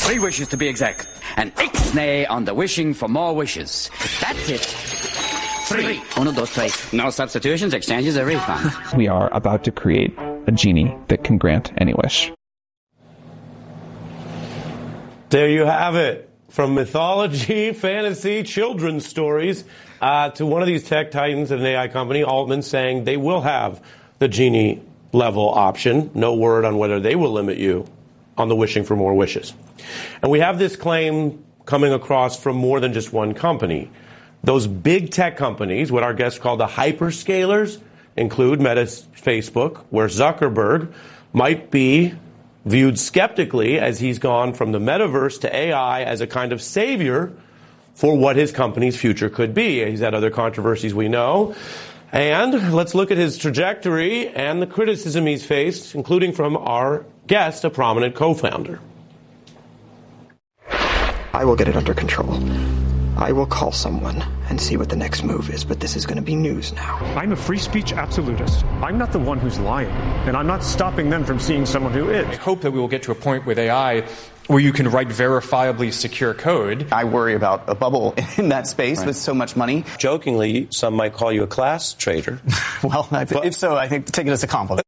3 wishes to be exact. An ixnay on the wishing for more wishes. That's it. 3. 1, 2, 3. No substitutions, exchanges, or refund. We are about to create a genie that can grant any wish. There you have it. From mythology, fantasy, children's stories, to one of these tech titans at an AI company, Altman, saying they will have the genie level option. No word on whether they will limit you on the wishing for more wishes. And we have this claim coming across from more than just one company. Those big tech companies, what our guests call the hyperscalers, include Meta's Facebook, where Zuckerberg might be viewed skeptically as he's gone from the metaverse to AI as a kind of savior for what his company's future could be. He's had other controversies, we know. And let's look at his trajectory and the criticism he's faced, including from our guest, a prominent co-founder. I will get it under control. I will call someone and see what the next move is, but this is going to be news now. I'm a free speech absolutist. I'm not the one who's lying, and I'm not stopping them from seeing someone who is. I hope that we will get to a point with AI where you can write verifiably secure code. I worry about a bubble in that space with so much money. Jokingly, some might call you a class traitor. Well, if so, I think take it as a compliment.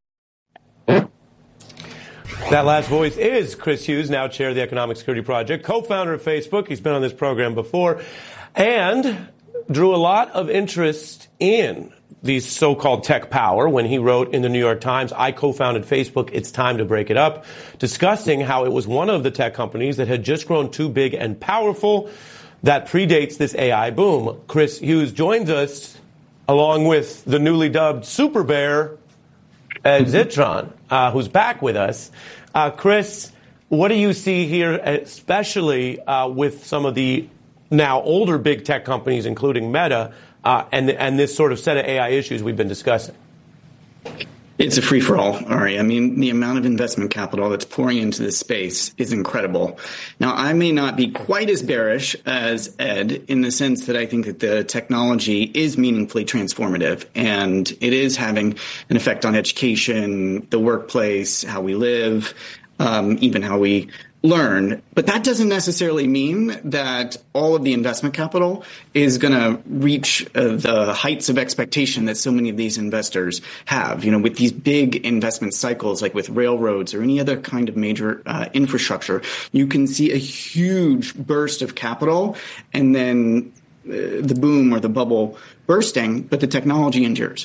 That last voice is Chris Hughes, now chair of the Economic Security Project, co-founder of Facebook. He's been on this program before and drew a lot of interest in the so-called tech power when he wrote in the New York Times, I co-founded Facebook, it's time to break it up, discussing how it was one of the tech companies that had just grown too big and powerful that predates this AI boom. Chris Hughes joins us along with the newly dubbed Super Bear, Ed Zitron, who's back with us. Chris, what do you see here, especially with some of the now older big tech companies, including Meta, and this sort of set of AI issues we've been discussing? It's a free-for-all, Ari. I mean, the amount of investment capital that's pouring into this space is incredible. Now, I may not be quite as bearish as Ed in the sense that I think that the technology is meaningfully transformative, and it is having an effect on education, the workplace, how we live, even how we learn. But that doesn't necessarily mean that all of the investment capital is going to reach the heights of expectation that so many of these investors have. You know, with these big investment cycles, like with railroads or any other kind of major infrastructure, you can see a huge burst of capital and then the boom or the bubble bursting, but the technology endures.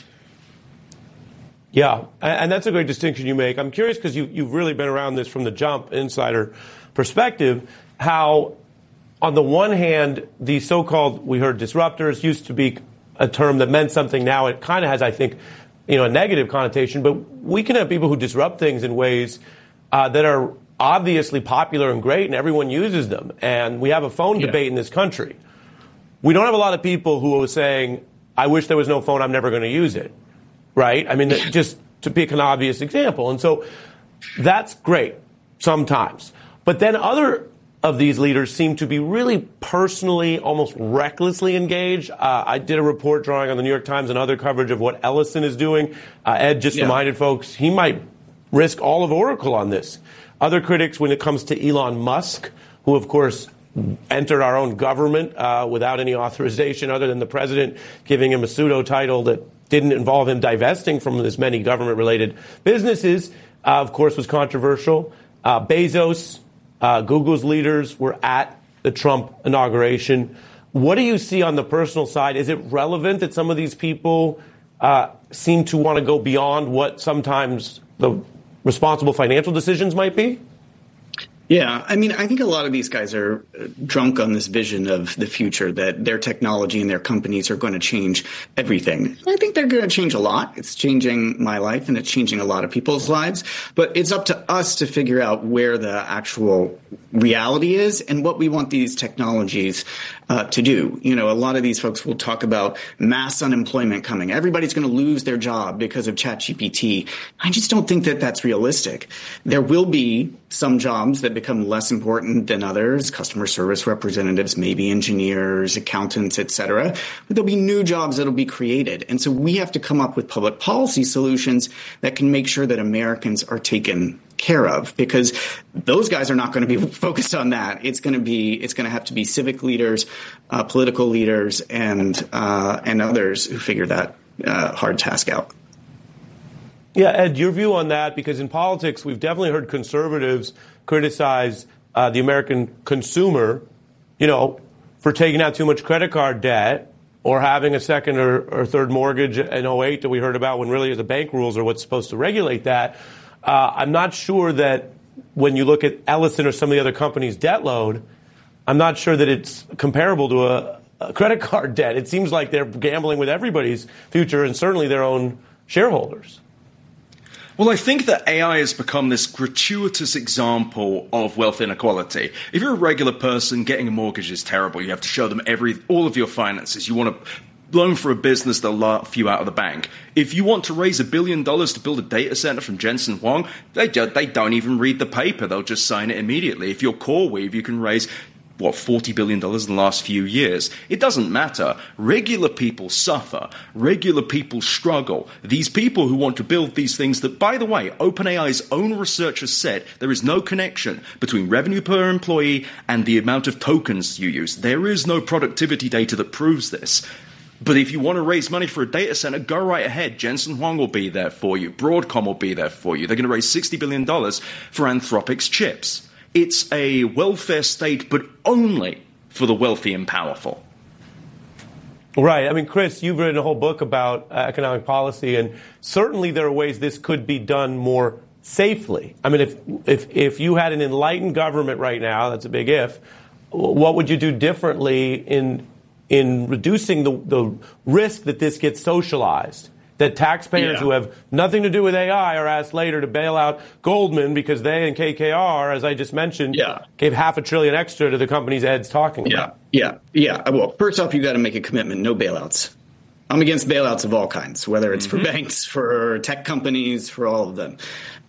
Yeah, and that's a great distinction you make. I'm curious because you've really been around this from the jump, insider perspective, how on the one hand, the so-called, we heard disruptors used to be a term that meant something. Now it kind of has, I think, a negative connotation, but we can have people who disrupt things in ways that are obviously popular and great and everyone uses them. And we have a phone debate in this country. We don't have a lot of people who are saying, I wish there was no phone, I'm never going to use it. Right? I mean, just to pick an obvious example. And so that's great sometimes. But then other of these leaders seem to be really personally, almost recklessly engaged. I did a report drawing on the New York Times and other coverage of what Ellison is doing. Ed just reminded folks he might risk all of Oracle on this. Other critics when it comes to Elon Musk, who, of course, entered our own government without any authorization other than the president giving him a pseudo title that didn't involve him divesting from as many government-related businesses, of course, was controversial. Bezos, Google's leaders were at the Trump inauguration. What do you see on the personal side? Is it relevant that some of these people seem to want to go beyond what sometimes the responsible financial decisions might be? Yeah, I mean, I think a lot of these guys are drunk on this vision of the future, that their technology and their companies are going to change everything. I think they're going to change a lot. It's changing my life and it's changing a lot of people's lives. But it's up to us to figure out where the actual reality is and what we want these technologies to do. You know, a lot of these folks will talk about mass unemployment coming. Everybody's going to lose their job because of ChatGPT. I just don't think that that's realistic. There will be some jobs that become less important than others, customer service representatives, maybe engineers, accountants, et cetera. But there'll be new jobs that'll be created. And so we have to come up with public policy solutions that can make sure that Americans are taken care of, because those guys are not going to be focused on that. It's going to have to be civic leaders, political leaders, and others who figure that hard task out. Yeah, Ed, your view on that, because in politics, we've definitely heard conservatives criticize the American consumer, for taking out too much credit card debt or having a second or third mortgage in 2008 that we heard about, when really the bank rules are what's supposed to regulate that. I'm not sure that when you look at Ellison or some of the other companies' debt load, I'm not sure that it's comparable to a credit card debt. It seems like they're gambling with everybody's future and certainly their own shareholders. Well, I think that AI has become this gratuitous example of wealth inequality. If you're a regular person, getting a mortgage is terrible. You have to show them all of your finances. You want to loan for a business, they'll laugh you out of the bank. If you want to raise $1 billion to build a data center from Jensen Huang, they don't even read the paper. They'll just sign it immediately. If you're CoreWeave, you can raise $40 billion in the last few years. It doesn't matter. Regular people suffer. Regular people struggle. These people who want to build these things that, by the way, OpenAI's own researchers said there is no connection between revenue per employee and the amount of tokens you use. There is no productivity data that proves this. But if you want to raise money for a data center, go right ahead. Jensen Huang will be there for you. Broadcom will be there for you. They're going to raise $60 billion for Anthropic's chips. It's a welfare state, but only for the wealthy and powerful. Right. I mean, Chris, you've written a whole book about economic policy, and certainly there are ways this could be done more safely. I mean, if you had an enlightened government right now, that's a big if, what would you do differently in reducing the risk that this gets socialized? That taxpayers who have nothing to do with AI are asked later to bail out Goldman because they and KKR, as I just mentioned, gave $500 billion extra to the companies Ed's talking about. Yeah. Well, first off, you got to make a commitment. No bailouts. I'm against bailouts of all kinds, whether it's for banks, for tech companies, for all of them.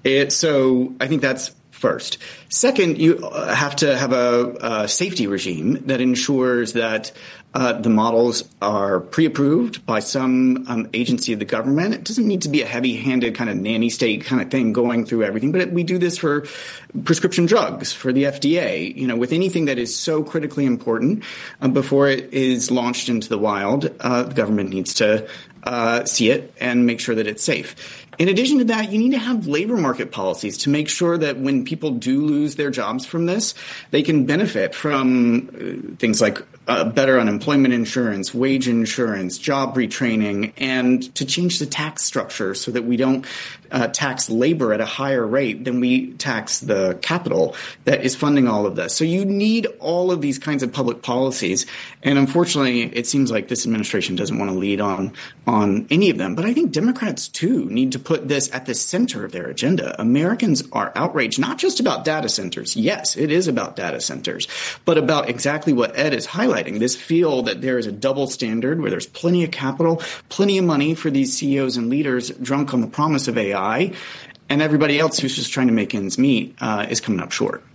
So I think that's first. Second, you have to have a safety regime that ensures that the models are pre-approved by some agency of the government. It doesn't need to be a heavy-handed kind of nanny state kind of thing going through everything, but we do this for prescription drugs, for the FDA, with anything that is so critically important before it is launched into the wild. The government needs to see it and make sure that it's safe. In addition to that, you need to have labor market policies to make sure that when people do lose their jobs from this, they can benefit from things like better unemployment insurance, wage insurance, job retraining, and to change the tax structure so that we don't tax labor at a higher rate than we tax the capital that is funding all of this. So you need all of these kinds of public policies. And unfortunately, it seems like this administration doesn't want to lead on any of them. But I think Democrats, too, need to put this at the center of their agenda. Americans are outraged, not just about data centers. Yes, it is about data centers, but about exactly what Ed is highlighting, this feel that there is a double standard where there's plenty of capital, plenty of money for these CEOs and leaders drunk on the promise of AI, and everybody else who's just trying to make ends meet is coming up short.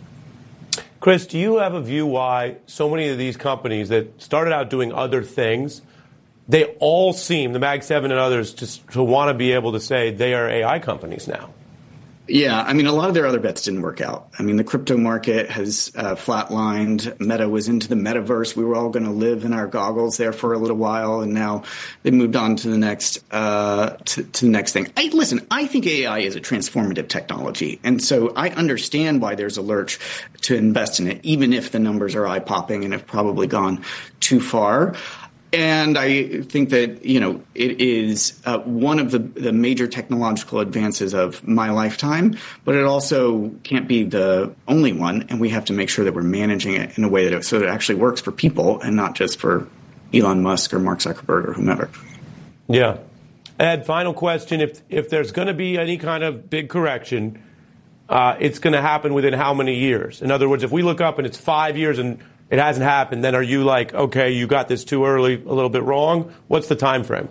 Chris, do you have a view why so many of these companies that started out doing other things, they all seem, the Mag 7 and others, to want to be able to say they are AI companies now? Yeah, I mean, a lot of their other bets didn't work out. I mean, the crypto market has flatlined. Meta was into the metaverse. We were all going to live in our goggles there for a little while, and now they moved on to the next to the next thing. I think AI is a transformative technology, and so I understand why there's a lurch to invest in it, even if the numbers are eye-popping and have probably gone too far. And I think that, it is one of the major technological advances of my lifetime, but it also can't be the only one. And we have to make sure that we're managing it in a way so that it actually works for people and not just for Elon Musk or Mark Zuckerberg or whomever. Yeah. Ed, final question. If there's going to be any kind of big correction, it's going to happen within how many years? In other words, if we look up and it's 5 years and it hasn't happened, then are you like, okay, you got this too early, a little bit wrong? What's the time frame?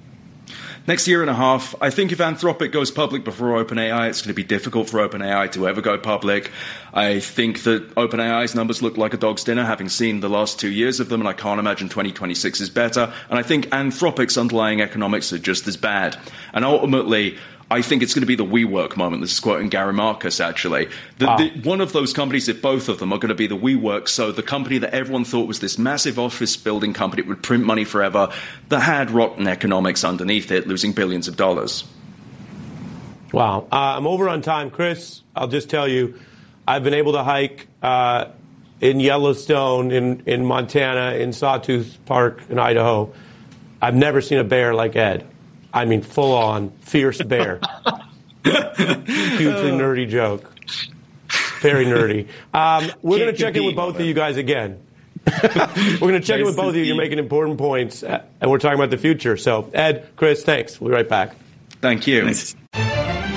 Next year and a half. I think if Anthropic goes public before OpenAI, it's going to be difficult for OpenAI to ever go public. I think that OpenAI's numbers look like a dog's dinner, having seen the last 2 years of them, and I can't imagine 2026 is better. And I think Anthropic's underlying economics are just as bad. And ultimately, I think it's going to be the WeWork moment. This is quoting Gary Marcus, actually. One of those companies, if both of them, are going to be the WeWork. So the company that everyone thought was this massive office building company that would print money forever, that had rotten economics underneath it, losing billions of dollars. Wow. I'm over on time. Chris, I'll just tell you, I've been able to hike in Yellowstone, in Montana, in Sawtooth Park in Idaho. I've never seen a bear like Ed. I mean, full-on, fierce bear. Hugely nerdy joke. Very nerdy. We're going to check in with both of you guys again. We're going to check in with both of you. You're making important points, and we're talking about the future. So, Ed, Chris, thanks. We'll be right back. Thank you. Nice.